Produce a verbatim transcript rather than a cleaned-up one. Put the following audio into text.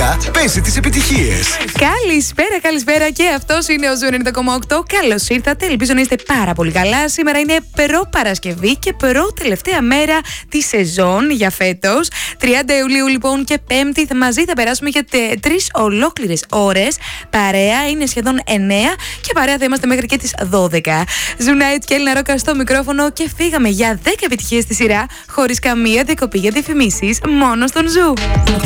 Φυσικά παίζει τις επιτυχίες. Καλησπέρα, καλησπέρα και αυτός είναι ο Ζου ενενήντα κόμμα οκτώ. Καλώς ήρθατε, ελπίζω να είστε πάρα πολύ καλά. Σήμερα είναι προ-Παρασκευή και προ-τελευταία μέρα τη σεζόν για φέτος. τριάντα Ιουλίου λοιπόν και Πέμπτη μαζί θα περάσουμε για τρεις ολόκληρες ώρες. Παρέα είναι σχεδόν εννέα και παρέα θα είμαστε μέχρι και τις δώδεκα. Ζου Νάιτ και Έλληνα Ρόκα στο μικρόφωνο και φύγαμε για δέκα επιτυχίες στη σειρά χωρίς καμία διακοπή για διαφημίσεις, μόνο στον Ζου.